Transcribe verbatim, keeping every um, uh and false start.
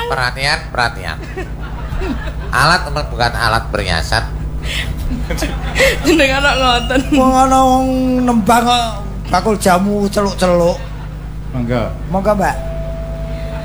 Perhatian, perhatian. Alat bukan alat perhiasan. Jeneng anak ngoten. Wong ana wong nembang kok bakul jamu celuk-celuk. Monggo. Monggo, Mbak.